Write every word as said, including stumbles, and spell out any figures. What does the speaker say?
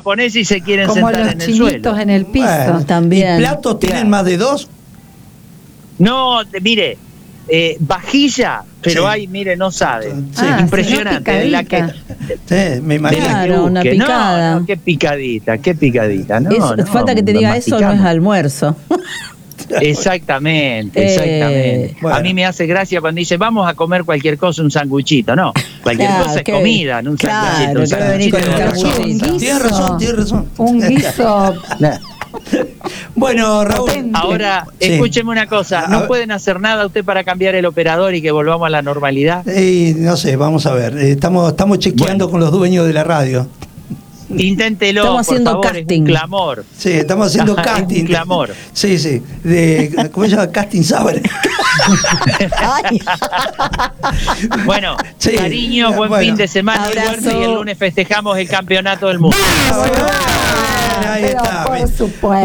japoneses y se quieren Como sentar los en el suelo. chinitos en el piso. Bueno, También. ¿y platos tienen Claro. más de dos? No, de- mire, eh, vajilla, pero Sí. hay, mire, no sabe. Sí. Ah, Impresionante. sino de la que, picadita. Sí, me de imagino. la que Claro, una busque. picada. No, no, qué picadita, qué picadita. No, Es- no, falta que te lo diga eso, no es masticamos. almuerzo. Exactamente, Eh, exactamente. bueno. A mí me hace gracia cuando dice vamos a comer cualquier cosa, un sanguchito. No, cualquier Claro, cosa es que- comida, no un claro, sanguchito. Un que debe venir sanguchito con el de Tienes razón. razón, Un tienes razón, tienes razón. Un guiso. Bueno, Raúl. Potente. Ahora, Sí. escúcheme una cosa, A ¿no ver. pueden hacer nada usted para cambiar el operador y que volvamos a la normalidad? Eh, no sé, vamos a ver. Eh, estamos, estamos chequeando Bueno. con los dueños de la radio. Inténtelo, Estamos por haciendo favor, casting. es un clamor. Sí, estamos haciendo Es un casting. clamor. Sí, sí. De, ¿cómo se llama? Casting Sabre. Ay. Bueno, Sí. cariño, buen Bueno. fin de semana y Abrazo. suerte, y el lunes festejamos el campeonato del mundo. Ahí Pero está. por supuesto.